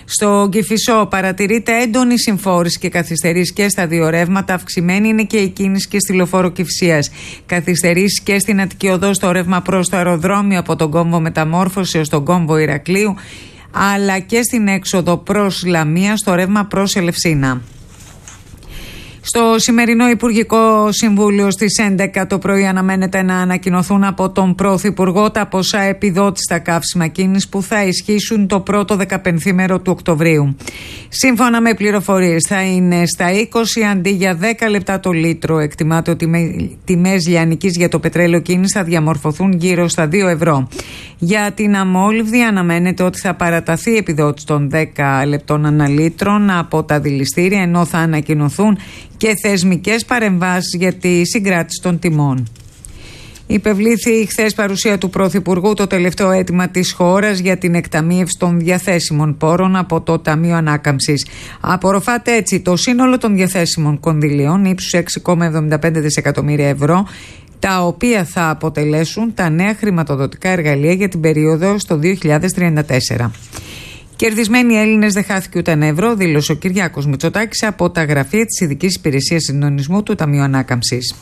Στο Κηφισό παρατηρείται έντονη συμφόρηση και καθυστερήσεις και στα δύο ρεύματα. Αυξημένη είναι και η κίνηση και στη λεωφόρο Κηφισίας. Καθυστερήσεις και στην Αττική Οδό στο ρεύμα προς το αεροδρόμιο από τον κόμβο Μεταμόρφωση έως τον κόμβο Ηρακλείου, αλλά και στην έξοδο προς Λαμία στο ρεύμα προς Ελευσίνα. Στο σημερινό Υπουργικό Συμβούλιο στις 11 το πρωί αναμένεται να ανακοινωθούν από τον Πρωθυπουργό τα ποσά επιδότης στα καύσιμα κίνησης που θα ισχύσουν το πρώτο 15μέρο του Οκτωβρίου. Σύμφωνα με πληροφορίες θα είναι στα 20 αντί για 10 λεπτά το λίτρο. Εκτιμάται ότι οι τιμές λιανικής για το πετρέλαιο κίνησης θα διαμορφωθούν γύρω στα 2 ευρώ. Για την αμόλυβδη αναμένεται ότι θα παραταθεί η επιδότηση των 10 λεπτών αναλύτρων από τα δηληστήρια, ενώ θα ανακοινωθούν και θεσμικές παρεμβάσεις για τη συγκράτηση των τιμών. Υπευλήθη χθες παρουσία του Πρωθυπουργού το τελευταίο αίτημα της χώρας για την εκταμείευση των διαθέσιμων πόρων από το Ταμείο Ανάκαμψης. Απορροφάται έτσι το σύνολο των διαθέσιμων κονδυλίων ύψους 6,75 δισεκατομμύρια ευρώ, τα οποία θα αποτελέσουν τα νέα χρηματοδοτικά εργαλεία για την περίοδο στο 2034. Κερδισμένοι Έλληνες δεν χάθηκε ούτε ένα ευρώ, δήλωσε ο Κυριάκος Μητσοτάκης από τα γραφεία της Ειδικής Υπηρεσίας Συντονισμού του Ταμείου Ανάκαμψης.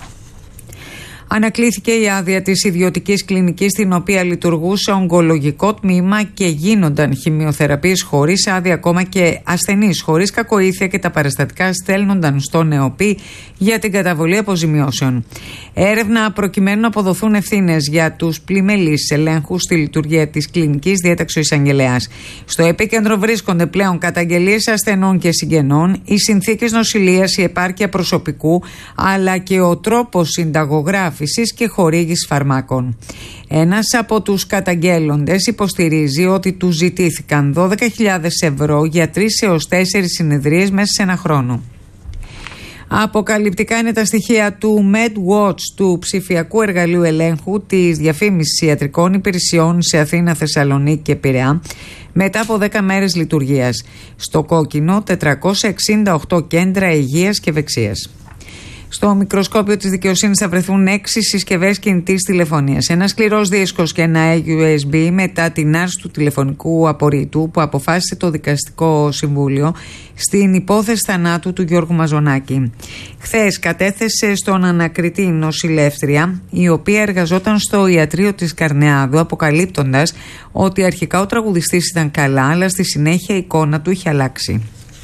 Ανακλήθηκε η άδεια της ιδιωτικής κλινικής στην οποία λειτουργούσε ογκολογικό τμήμα και γίνονταν χημειοθεραπείες χωρίς άδεια, ακόμα και ασθενείς χωρίς κακοήθεια, και τα παραστατικά στέλνονταν στον ΕΟΠΗ για την καταβολή αποζημιώσεων. Έρευνα προκειμένου να αποδοθούν ευθύνες για τους πλημελείς ελέγχους στη λειτουργία της κλινικής, διέταξε ο εισαγγελέας. Στο επίκεντρο βρίσκονται πλέον καταγγελίες ασθενών και συγγενών, οι συνθήκες νοσηλείας, η επάρκεια προσωπικού, αλλά και ο τρόπος συνταγογράφησης και χορήγησης φαρμάκων. Ένας από τους καταγγέλλοντες υποστηρίζει ότι του ζητήθηκαν 12.000 ευρώ για 3 έως 4 συνεδρίες μέσα σε ένα χρόνο. Αποκαλυπτικά είναι τα στοιχεία του MedWatch, του ψηφιακού εργαλείου ελέγχου της διαφήμισης ιατρικών υπηρεσιών σε Αθήνα, Θεσσαλονίκη και Πειραιά, μετά από 10 μέρες λειτουργίας. Στο κόκκινο 468 κέντρα υγείας και ευεξίας. Στο μικροσκόπιο της δικαιοσύνης θα βρεθούν 6 συσκευές κινητής τηλεφωνίας, ένα σκληρός δίσκος και ένα USB μετά την άρση του τηλεφωνικού απορρίτου που αποφάσισε το Δικαστικό Συμβούλιο στην υπόθεση θανάτου του Γιώργου Μαζονάκη. Χθες κατέθεσε στον ανακριτή νοσηλεύτρια, η οποία εργαζόταν στο ιατρείο της Καρνεάδου, αποκαλύπτοντας ότι αρχικά ο τραγουδιστής ήταν καλά, αλλά στη συνέχεια η εικόνα του είχε αλλάξει.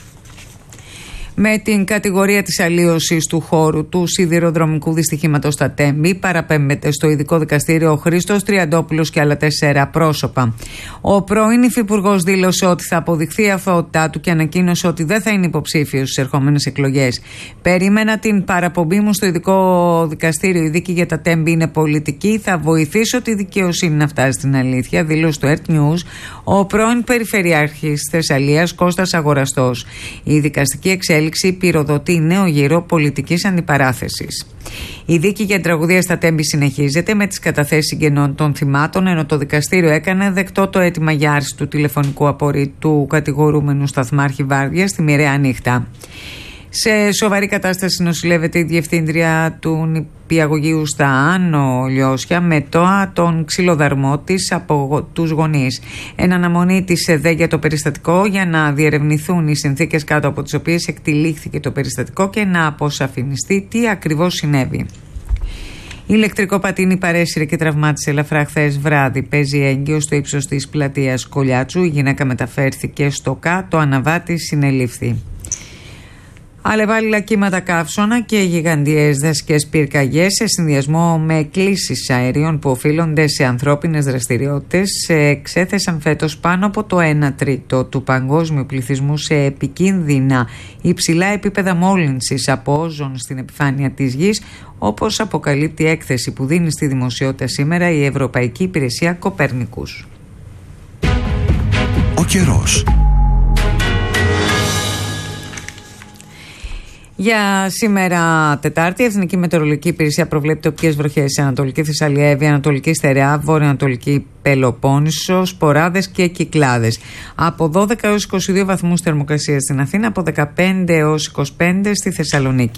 Με την κατηγορία της αλλίωσης του χώρου του σιδηροδρομικού δυστυχήματος στα Τέμπη παραπέμπεται στο ειδικό δικαστήριο ο Χρήστος Τριαντόπουλος και άλλα 4 πρόσωπα. Ο πρώην υφυπουργός δήλωσε ότι θα αποδειχθεί η αθωότητά του και ανακοίνωσε ότι δεν θα είναι υποψήφιος στις ερχόμενες εκλογές. Περίμενα την παραπομπή μου στο ειδικό δικαστήριο. Η δίκη για τα Τέμπη είναι πολιτική. Θα βοηθήσω τη δικαιοσύνη να φτάσει στην αλήθεια, δήλωσε το Earth News ο πρώην Περιφερειάρχης Θεσσαλίας Κώστας Αγοραστός. Η δικαστική εξέλιξη πυροδοτεί νέο γύρο πολιτικής αντιπαράθεσης. Η δίκη για την τραγωδία στα Τέμπη συνεχίζεται με τις καταθέσεις συγγενών των θυμάτων, ενώ το δικαστήριο έκανε δεκτό το αίτημα για άρση του τηλεφωνικού απορρίτου του κατηγορούμενου σταθμάρχη Βάρδια στη μοιραία νύχτα. Σε σοβαρή κατάσταση νοσηλεύεται η διευθύντρια του νηπιαγωγείου στα Άνω Λιώσια με τον ξυλοδαρμό της από τους γονείς. Εν αναμονή της ΕΔΕ για το περιστατικό για να διερευνηθούν οι συνθήκες κάτω από τις οποίες εκτυλίχθηκε το περιστατικό και να αποσαφινιστεί τι ακριβώς συνέβη. Ηλεκτρικό πατίνι παρέσυρε και τραυμάτισε ελαφρά χθες βράδυ. Παίζει έγκυο στο ύψος της πλατείας Κολιάτσου. Η γυναίκα μεταφέρθηκε στο ΚΑ, το αναβάτης συνελήφθη. Αλλεβάλληλα κύματα καύσωνα και γιγαντιές δασικές πυρκαγιές σε συνδυασμό με εκκλήσεις αερίων που οφείλονται σε ανθρώπινες δραστηριότητες εξέθεσαν φέτος πάνω από το 1/3 του παγκόσμιου πληθυσμού σε επικίνδυνα υψηλά επίπεδα μόλυνσης από όζον στην επιφάνεια της γης, όπως αποκαλύπτει έκθεση που δίνει στη δημοσιότητα σήμερα η Ευρωπαϊκή Υπηρεσία Κοπέρνικους. Ο καιρός. Για σήμερα Τετάρτη, η Εθνική Μετεωρολογική Υπηρεσία προβλέπει τοπικές βροχές σε Ανατολική Θεσσαλία, Εύβοια, Ανατολική Στερεά, Βόρειο-Ανατολική Πελοπόννησο, σποράδες και κυκλάδες. Από 12 έως 22 βαθμούς θερμοκρασία στην Αθήνα, από 15 έως 25 στη Θεσσαλονίκη.